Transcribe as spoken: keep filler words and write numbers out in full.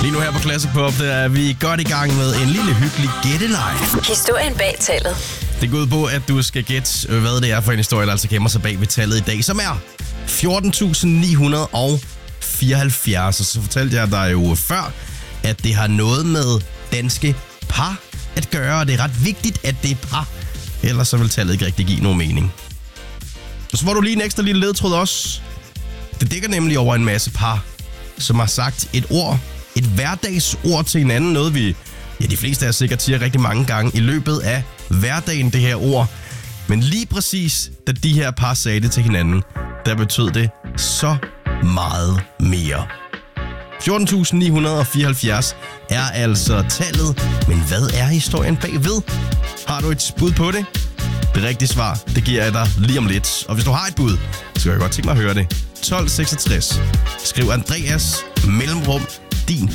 Lige nu her på Classic Pop, der er vi godt i gang med en lille hyggelig gætteleg. Historien bag tallet. Det går ud på, at du skal gætte, hvad det er for en historie, der altså gemmer sig bag ved tallet i dag, som er fjorten tusind ni hundrede fireoghalvfjerds. Og så fortalte jeg dig jo før, at det har noget med danske par at gøre, og det er ret vigtigt, at det er par. Ellers så vil tallet ikke rigtig give nogen mening. Og så får du lige en ekstra lille ledtråd også. Det dækker nemlig over en masse par, som har sagt et ord, et hverdagsord til hinanden. Noget vi, ja de fleste af os sikkert siger rigtig mange gange i løbet af hverdagen, det her ord. Men lige præcis, da de her par sagde det til hinanden, der betød det så meget mere. fjorten tusind ni hundrede fireoghalvfjerds er altså tallet, men hvad er historien bagved? Har du et bud på det? Det rigtige svar, det giver jeg dig lige om lidt. Og hvis du har et bud, så kan jeg godt tænke mig at høre det. tolv seksogtres. Skriv Andreas mellemrum din